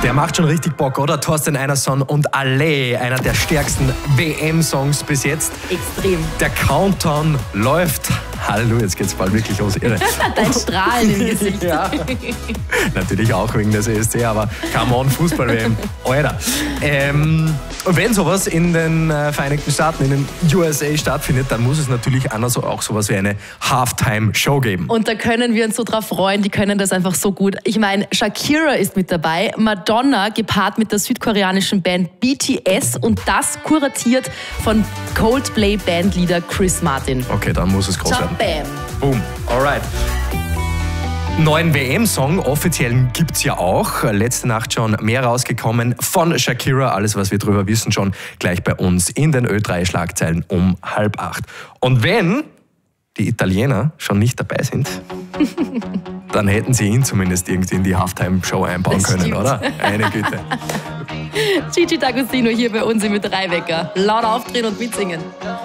Der macht schon richtig Bock, oder? Thorsten Einerson und Allez, einer der stärksten WM-Songs bis jetzt. Extrem. Der Countdown läuft. Halleluja, jetzt geht's bald wirklich los. Irre. Dein Strahlen im Gesicht. Ja. Natürlich auch wegen des ESC, aber come on, Fußball-WM. Alter. Und wenn sowas in den Vereinigten Staaten, in den USA stattfindet, dann muss es natürlich auch sowas wie eine Halftime-Show geben. Und da können wir uns so drauf freuen, die können das einfach so gut. Ich meine, Shakira ist mit dabei, Madonna gepaart mit der südkoreanischen Band BTS und das kuratiert von Coldplay-Bandleader Chris Martin. Okay, dann muss es groß werden. Bam. Boom, alright. Neuen WM-Song, offiziellen gibt's ja auch. Letzte Nacht schon mehr rausgekommen von Shakira. Alles, was wir drüber wissen, schon gleich bei uns in den Ö3-Schlagzeilen um 7:30. Und wenn die Italiener schon nicht dabei sind, dann hätten sie ihn zumindest irgendwie in die Halftime-Show einbauen können, oder? Eine Güte. Gigi D'Agostino hier bei uns im Ö3-Wecker. Laut aufdrehen und mitsingen.